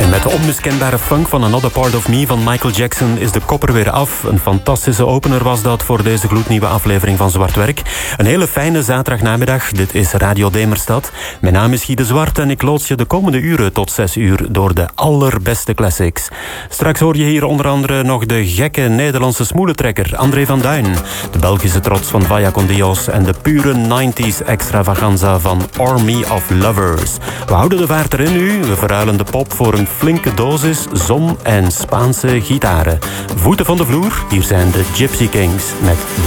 Met de onmiskenbare funk van Another Part of Me van Michael Jackson is de kopper weer af. Een fantastische opener was dat voor deze gloednieuwe aflevering van Zwart Werk. Een hele fijne zaterdagnamiddag. Dit is Radio Demerstad. Mijn naam is Guy de Zwart en ik loods je de komende uren tot 6 uur door de allerbeste classics. Straks hoor je hier onder andere nog de gekke Nederlandse smoelentrekker André van Duin, de Belgische trots van Vaya con Dios en de pure 90s extravaganza van Army of Lovers. We houden de vaart erin nu. We verruilen de pop voor een flinke dosis zon en Spaanse gitaren. Voeten van de vloer, hier zijn de Gypsy Kings met